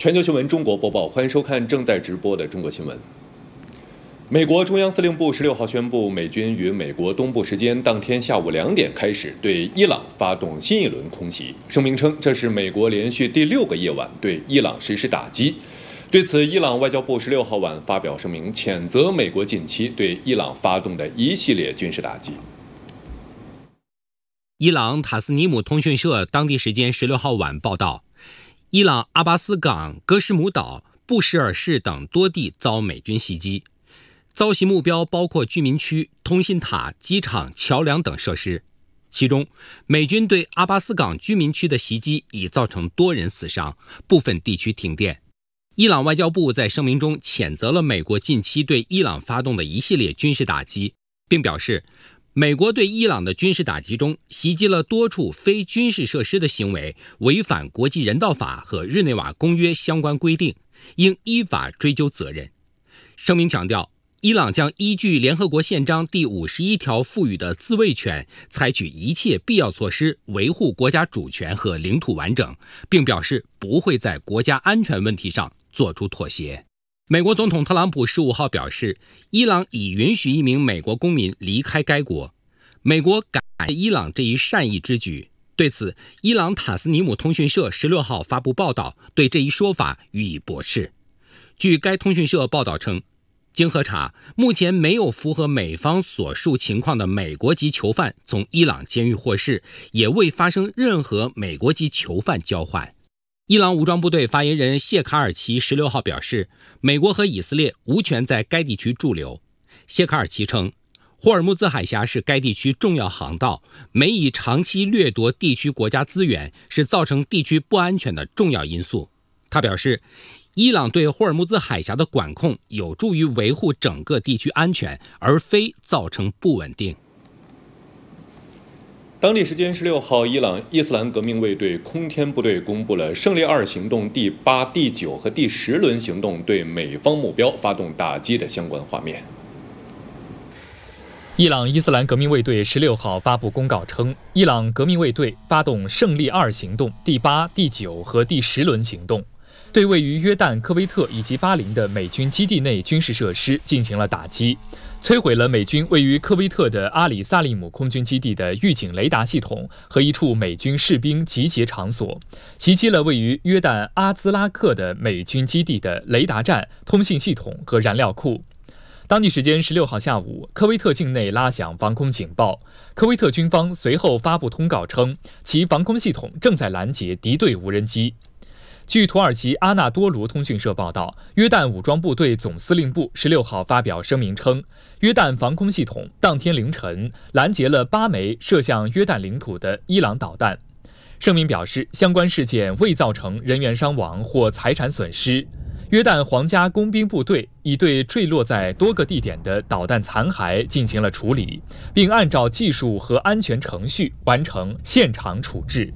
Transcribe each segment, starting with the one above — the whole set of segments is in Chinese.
全球新闻中国播报，欢迎收看正在直播的中国新闻。美国中央司令部16号宣布，美军于美国东部时间当天下午2点开始对伊朗发动新一轮空袭。声明称，这是美国连续第6个夜晚对伊朗实施打击。对此，伊朗外交部16号晚发表声明，谴责美国近期对伊朗发动的一系列军事打击。 伊朗塔斯尼姆通讯社当地时间16号晚报道，伊朗阿巴斯港、格什姆岛、布什尔市等多地遭美军袭击，遭袭目标包括居民区、通信塔、机场、桥梁等设施。其中，美军对阿巴斯港居民区的袭击已造成多人死伤，部分地区停电。伊朗外交部在声明中谴责了美国近期对伊朗发动的一系列军事打击，并表示，美国对伊朗的军事打击中袭击了多处非军事设施的行为违反国际人道法和日内瓦公约相关规定，应依法追究责任。声明强调，伊朗将依据联合国宪章第51条赋予的自卫权，采取一切必要措施维护国家主权和领土完整，并表示不会在国家安全问题上做出妥协。美国总统特朗普15号表示，伊朗已允许一名美国公民离开该国。美国感谢伊朗这一善意之举。对此，伊朗塔斯尼姆通讯社16号发布报道，对这一说法予以驳斥。据该通讯社报道称，经核查，目前没有符合美方所述情况的美国籍囚犯从伊朗监狱获释，也未发生任何美国籍囚犯交换。伊朗武装部队发言人谢卡尔奇16号表示，美国和以色列无权在该地区驻留。谢卡尔奇称，霍尔木兹海峡是该地区重要航道，美以长期掠夺地区国家资源是造成地区不安全的重要因素。他表示，伊朗对霍尔木兹海峡的管控有助于维护整个地区安全，而非造成不稳定。 当地时间16号，伊朗伊斯兰革命卫队空天部队公布了胜利2行动第8、第9和第10轮行动对美方目标发动打击的相关画面。 伊朗伊斯兰革命卫队16号发布公告称，伊朗革命卫队发动胜利2行动第8、第9和第10轮行动，对位于约旦、科威特以及巴林的美军基地内军事设施进行了打击，摧毁了美军位于科威特的阿里萨利姆空军基地的预警雷达系统和一处美军士兵集结场所，袭击了位于约旦阿兹拉克的美军基地的雷达站、通信系统和燃料库。当地时间16号下午，科威特境内拉响防空警报，科威特军方随后发布通告称，其防空系统正在拦截敌对无人机。据土耳其阿纳多卢通讯社报道，约旦武装部队总司令部16号发表声明称，约旦防空系统当天凌晨拦截了8枚射向约旦领土的伊朗导弹。声明表示，相关事件未造成人员伤亡或财产损失。约旦皇家工兵部队已对坠落在多个地点的导弹残骸进行了处理，并按照技术和安全程序完成现场处置。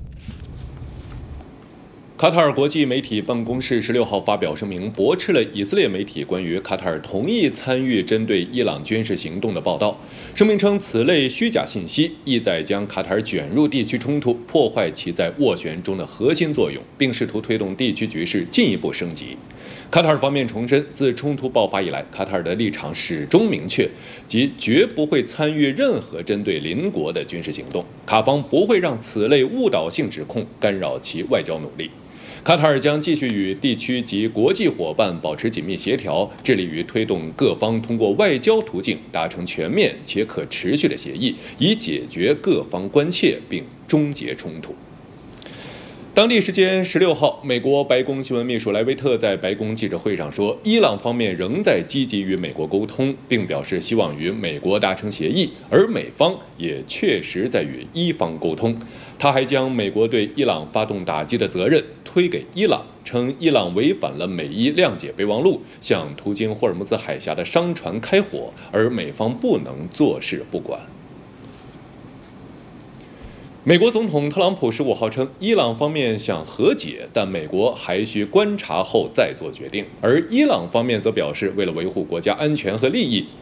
卡塔尔国际媒体办公室16号发表声明，驳斥了以色列媒体关于卡塔尔同意参与针对伊朗军事行动的报道。声明称，此类虚假信息意在将卡塔尔卷入地区冲突，破坏其在斡旋中的核心作用，并试图推动地区局势进一步升级。卡塔尔方面重申，自冲突爆发以来，卡塔尔的立场始终明确，即绝不会参与任何针对邻国的军事行动。卡方不会让此类误导性指控干扰其外交努力。卡塔尔将继续与地区及国际伙伴保持紧密协调，致力于推动各方通过外交途径达成全面且可持续的协议，以解决各方关切并终结冲突。当地时间16号，美国白宫新闻秘书莱维特在白宫记者会上说，伊朗方面仍在积极与美国沟通，并表示希望与美国达成协议，而美方也确实在与伊方沟通。他还将美国对伊朗发动打击的责任推给伊朗，称伊朗违反了美伊谅解备忘录，向途经霍尔木兹海峡的商船开火，而美方不能坐视不管。美国总统特朗普15号称，伊朗方面想和解，但美国还需观察后再做决定。而伊朗方面则表示，为了维护国家安全和利益，